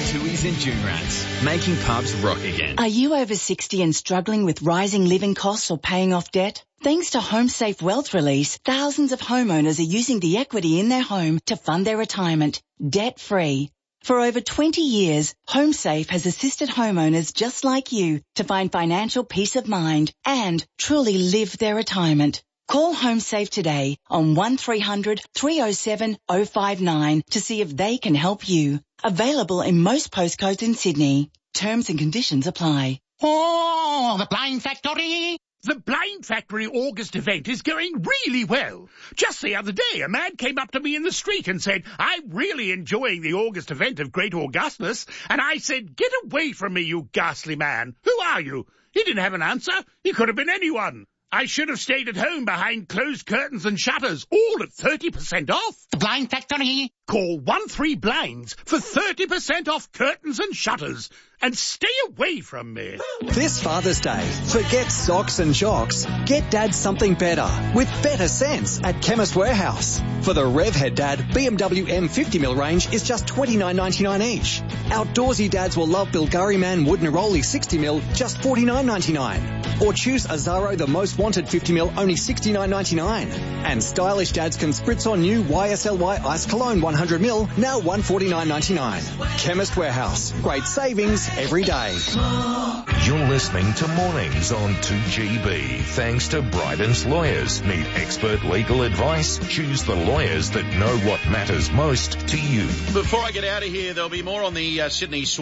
Tooheys and Joonrats, making pubs rock again. Are you over 60 and struggling with rising living costs or paying off debt? Thanks to HomeSafe Wealth Release, thousands of homeowners are using the equity in their home to fund their retirement, debt-free. For over 20 years, HomeSafe has assisted homeowners just like you to find financial peace of mind and truly live their retirement. Call HomeSafe today on 1300 307 059 to see if they can help you. Available in most postcodes in Sydney. Terms and conditions apply. Oh, the Blind Factory! The Blind Factory August event is going really well. Just the other day, a man came up to me in the street and said, "I'm really enjoying the August event of Great Augustus." And I said, "Get away from me, you ghastly man. Who are you?" He didn't have an answer. He could have been anyone. I should have stayed at home behind closed curtains and shutters, all at 30% off. The Blind Factory! Call 13Blinds for 30% off curtains and shutters. And stay away from me. This Father's Day, forget socks and jocks. Get Dad something better with better sense at Chemist Warehouse. For the Revhead Dad BMW M50mm range is just $29.99 each. Outdoorsy dads will love Bilgari Man Wood Neroli 60mm, just $49.99. Or choose Azaro the Most Wanted 50mm, only $69.99. And stylish dads can spritz on new YSLY Ice Cologne 100ml, now $149.99. Chemist Warehouse. Great savings every day. You're listening to Mornings on 2GB. Thanks to Bryden's Lawyers. Need expert legal advice? Choose the lawyers that know what matters most to you. Before I get out of here, there'll be more on the Sydney Swans.